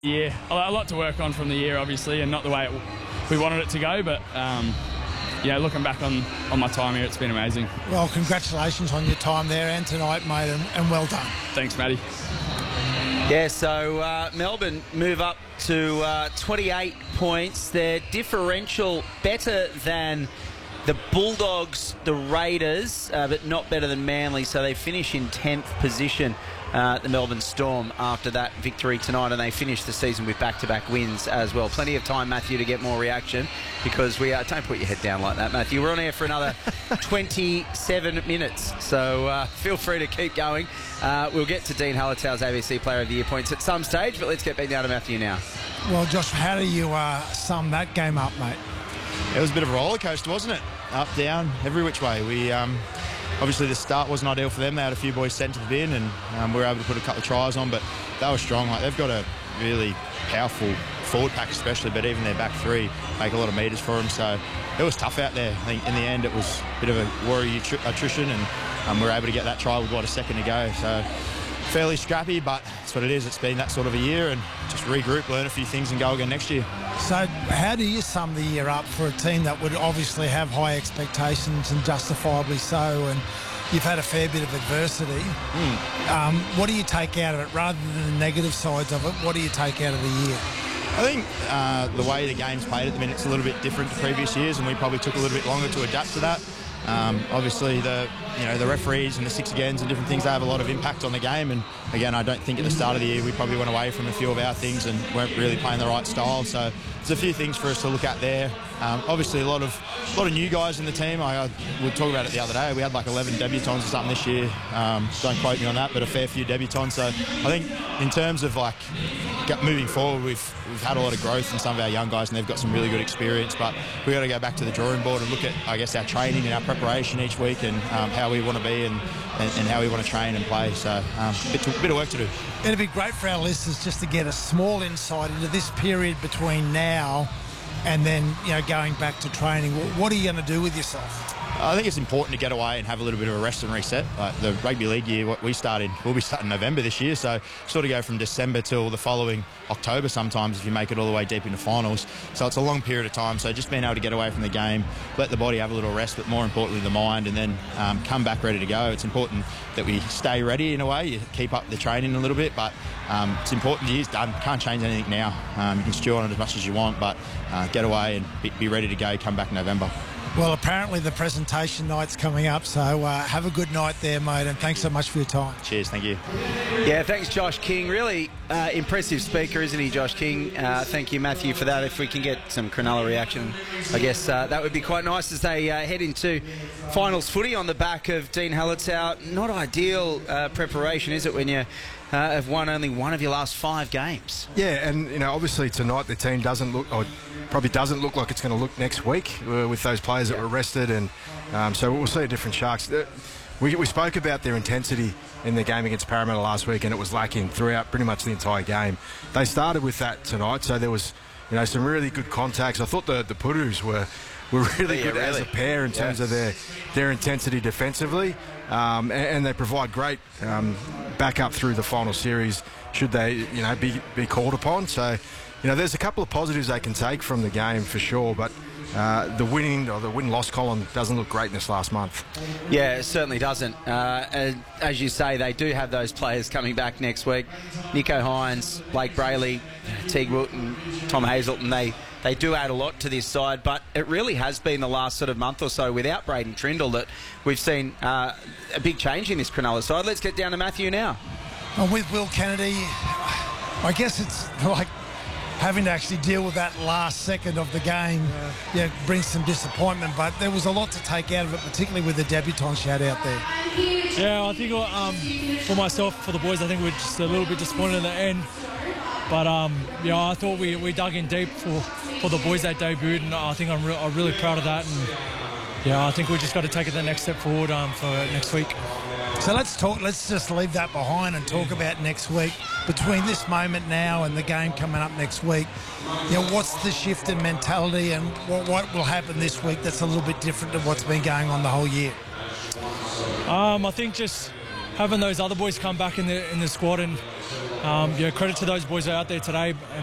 Yeah, a lot to work on from the year, obviously, and not the way we wanted it to go, but yeah, looking back on my time here, it's been amazing. Well, congratulations on your time there and tonight, mate, and well done. Thanks, Matty. Yeah, so Melbourne move up to 28 points. Their differential better than the Bulldogs, the Raiders, but not better than Manly, so they finish in 10th position, the Melbourne Storm, after that victory tonight, and they finish the season with back-to-back wins as well. Plenty of time, Matthew, to get more reaction, because we are... Don't put your head down like that, Matthew. We're on air for another 27 minutes, so feel free to keep going. We'll get to Dean Hallertau's ABC Player of the Year points at some stage, but let's get back down to Matthew now. Well, Josh, how do you sum that game up, mate? It was a bit of a roller coaster, wasn't it? Up, down, every which way. We obviously the start wasn't ideal for them. They had a few boys sent to the bin, and we were able to put a couple of tries on, but they were strong. Like, they've got a really powerful forward pack, especially, but even their back three make a lot of metres for them. So it was tough out there. I think in the end it was a bit of a worry attrition, and we were able to get that try with a second to go. So fairly scrappy, but that's what it is. It's been that sort of a year, and just regroup, learn a few things, and go again next year. So how do you sum the year up for a team that would obviously have high expectations, and justifiably so, and you've had a fair bit of adversity? What do you take out of it, rather than the negative sides of it? What do you take out of the year? I think the way the game's played at the minute is a little bit different to previous years, and we probably took a little bit longer to adapt to that. Obviously, the referees and the six agains and different things, they have a lot of impact on the game. And again, I don't think at the start of the year we probably went away from a few of our things and weren't really playing the right style. So there's a few things for us to look at there. Obviously, a lot of new guys in the team. We talked about it the other day. We had like 11 debutants or something this year. Don't quote me on that, but a fair few debutants. So I think in terms of like moving forward, we've had a lot of growth in some of our young guys, and they've got some really good experience. But we've got to go back to the drawing board and look at, I guess, our training and our preparation each week, and how we want to be and how we want to train and play. So a bit of work to do. It'd be great for our listeners just to get a small insight into this period between now and then, going back to training. What are you going to do with yourself? I think it's important to get away and have a little bit of a rest and reset. Like the rugby league year, we'll be starting November this year, so sort of go from December till the following October sometimes if you make it all the way deep into finals. So it's a long period of time. So just being able to get away from the game, let the body have a little rest, but more importantly the mind, and then come back ready to go. It's important that we stay ready in a way. You keep up the training a little bit, but it's important. The year's done. Can't change anything now. You can stew on it as much as you want, but get away and be ready to go. Come back in November. Well, apparently the presentation night's coming up, so have a good night there, mate, and thanks so much for your time. Cheers, thank you. Yeah, thanks, Josh King. Really impressive speaker, isn't he, Josh King? Thank you, Matthew, for that. If we can get some Cronulla reaction, I guess that would be quite nice as they head into finals footy on the back of Dean Hallertau. Not ideal preparation, is it, when you have won only one of your last 5 games? Yeah, and obviously tonight the team doesn't look, or probably doesn't look like it's going to look next week with those players that were rested, and so we'll see a different Sharks. We spoke about their intensity in the game against Parramatta last week, and it was lacking throughout pretty much the entire game. They started with that tonight, so there was some really good contacts. I thought the Purus were really good as a pair in terms of their intensity defensively, and they provide great backup through the final series should they be called upon. So there's a couple of positives they can take from the game for sure, but the win-loss column doesn't look great in this last month. Yeah, it certainly doesn't. As you say, they do have those players coming back next week. Nicho Hynes, Blake Brayley, Teague Wilton, Tom Hazelton, they do add a lot to this side, but it really has been the last sort of month or so without Braden Trindle that we've seen a big change in this Cronulla side. Let's get down to Matthew now. And with Will Kennedy, I guess it's like having to actually deal with that last second of the game brings some disappointment, but there was a lot to take out of it, particularly with the debutant shout out there. Yeah, I think for myself, for the boys, I think we're just a little bit disappointed in the end. But I thought we dug in deep for the boys that debuted, and I think I'm really proud of that. And I think we just got to take it the next step forward for next week. So let's just leave that behind and talk about next week. Between this moment now and the game coming up next week, what's the shift in mentality, and what will happen this week that's a little bit different to what's been going on the whole year? I think just having those other boys come back in the squad, and credit to those boys out there today.